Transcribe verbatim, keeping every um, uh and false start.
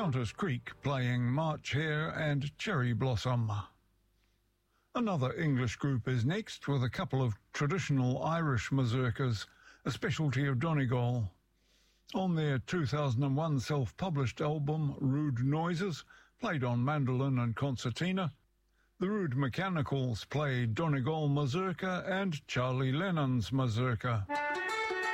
Countess Creek playing March Hare and Cherry Blossom. Another English group is next with a couple of traditional Irish mazurkas, a specialty of Donegal. On their two thousand one self-published album Rude Noises, played on mandolin and concertina, the Rude Mechanicals play Donegal mazurka and Charlie Lennon's mazurka.